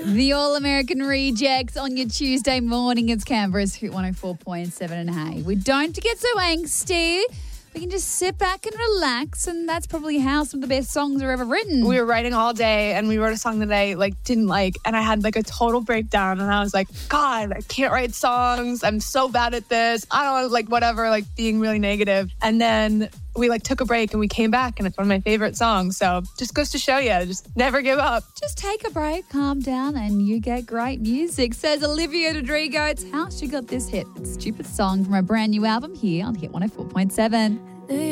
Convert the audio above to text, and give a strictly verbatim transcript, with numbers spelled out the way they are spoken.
The All-American Rejects on your Tuesday morning. It's Canberra's Hit one oh four point seven. And hey, we don't get so angsty. We can just sit back and relax, and that's probably how some of the best songs are ever written. We were writing all day, and we wrote a song that I like didn't like, and I had like a total breakdown, and I was like, God, I can't write songs. I'm so bad at this. I don't know, like whatever, like being really negative. And then we like took a break, and we came back, and it's one of my favorite songs. So just goes to show you, just never give up. Just take a break, calm down, and you get great music, says Olivia Rodrigo. It's how she got this hit. It's Stupid Song from her brand new album here on Hit one oh four point seven.